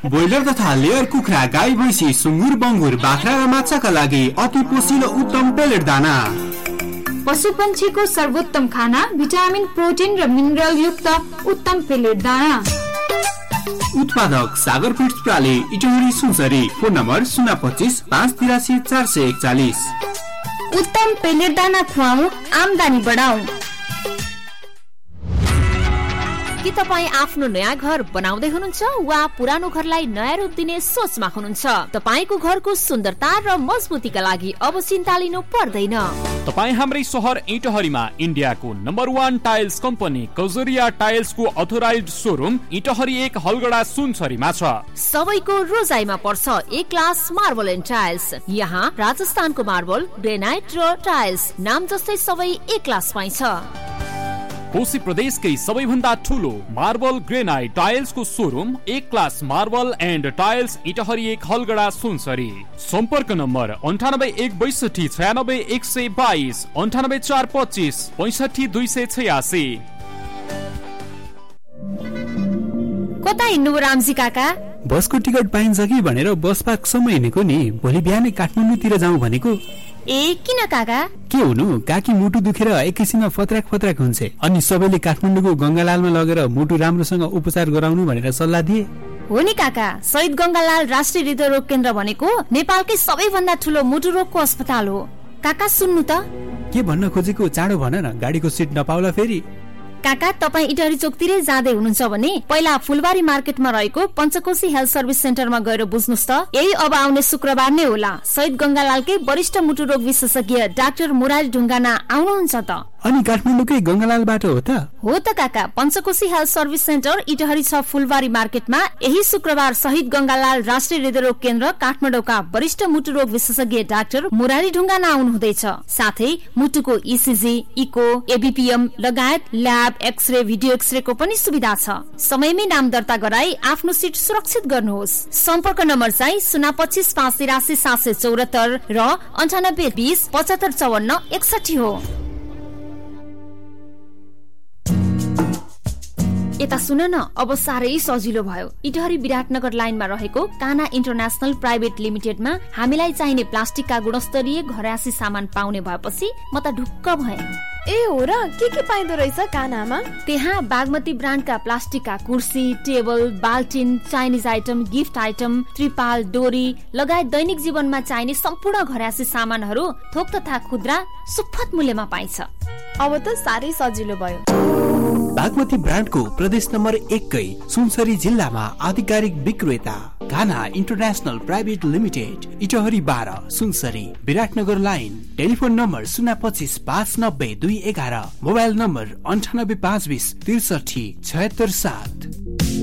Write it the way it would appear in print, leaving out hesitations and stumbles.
Broiler तथा layer कुखुरा, गाई, भैँसी, सुँगुर, बङ्गुर, बाख्रा र माछाका लागि अति पोषिलो उत्तम पेलेट दाना। पशु पंक्षीको सर्वोत्तम खाना, भिटामिन, प्रोटिन र मिनरल युक्त उत्तम पेलेट दाना। उत्पादक सागर feeds प्राली, Itahari, Sunsari. Phone number 025 583 441। उत्तम पेलेट दाना खुवाऊ, आमदानी बढाऊ। के तपाईँ आफ्नो नयाँ घर बनाउँदै हुनुहुन्छ वा पुरानो घरलाई नयाँ रूप दिने सोचमा हुनुहुन्छ? तपाईँको घरको सुन्दरता र मजबुतीका लागि अब चिन्ता लिनु पर्दैन। तपाईँ हाम्रै सहर इटहरीमा इन्डियाको number 1 tiles company Kajaria टाइल्सको authorised showroom Itahari 1 Halgada सुनसरीमा छ। सबैको रोजाइमा पर्छ ए क्लास मार्बल एन्ड टाइल्स। यहाँ राजस्थानको मार्बल, ग्रेनाइट र टाइल्स नाम जस्तै सबै ए क्लास पाइन्छ। कोशी प्रदेशकै सबैभन्दा ठुलो marble, granite, टाइल्सको showroom A class marble and tiles Itahari 1 Halgada Sunsari. सम्पर्क नम्बर 98 162 96 122, 98 425 65 286। कता हिँड्नु रामजी काका? बसको टिकट पाइन्छ कि भनेर बस पार्कसम्म हिँडेको नि। भोलि बिहानै काठमाडौँतिर जाउँ भनेको। ए किन काका? के हुनु, काकी मुटु दुखेर एकैछिनमा फत्राक फत्राक हुन्छ। अनि सबैले काठमाडौँको गंगालालमा लगेर मुटु राम्रोसँग उपचार गराउनु भनेर सल्लाह दिए। हो नि काका, शहीद गंगालाल राष्ट्रिय हृदयरोग केन्द्र भनेको नेपालकै सबैभन्दा ठुलो मुटु रोगको अस्पताल हो। काका सुन्नु त। के भन्न खोजेको चाँडो भन न, गाडीको सिट नपाउला फेरि। काका तपाईँ इटहरी चोकतिरै जाँदै हुनुहुन्छ भने पहिला फुलबारी मार्केटमा रहेको पञ्चकोशी हेल्थ सर्भिस सेन्टरमा गएर बुझ्नुस् त। यही अब आउने शुक्रबार नै होला। शहीद गंगालालकै वरिष्ठ मुटु रोग विशेषज्ञ डाक्टर मुरारी ढुङ्गाना आउनुहुन्छ त। अनि काठमाडौँकै गंगालालबाट हो त? हो त काका, Panchkoshi health service centre Itahari 6 फुलबारी मार्केटमा यही शुक्रबार शहीद गंगालाल राष्ट्रिय हृदयरोग केन्द्र काठमाडौँका वरिष्ठ मुटु रोग विशेषज्ञ डाक्टर मुरारी ढुङ्गाना आउनुहुँदैछ। साथै मुटुको इसिजी, इको, एबिपिएम लगायत ल्याब, एक्सरे, भिडियो एक्सरेको पनि सुविधा छ। समयमै नाम दर्ता गराई आफ्नो सिट सुरक्षित गर्नुहोस्। सम्पर्क नम्बर चाहिँ 025 583 774 र 98 20 75 54 61 हो। यता सुन न, अब साह्रै सजिलो भयो। इटहरी विराटनगर लाइनमा रहेको काना इन्टरनेशनल प्राइभेट लिमिटेडमा हामीलाई चाहिने प्लास्टिकका गुणस्तरीय घरायसी सामान पाउने भएपछि म त ढुक्क भएँ। ए हो र, के पाइदो रहेछ कानामा? त्यहाँ बागमती ब्रान्डका प्लास्टिकका कुर्सी, table, बाल्टिन, Chinese item, gift item, त्रिपाल, डोरी लगायत दैनिक जीवनमा चाहिने सम्पूर्ण घरायसी सामानहरू थोक तथा खुद्रा सुपथ मूल्यमा पाइन्छ। अब त साह्रै सजिलो भयो। बागमती ब्रान्डको प्रदेश नम्बर 1 सुनसरी जिल्लामा आधिकारिक विक्रेता काना international private limited, Itahari 12 Sunsari, Biratnagar line. Telephone number 025 590 211, mobile number 98 520 63 76 7।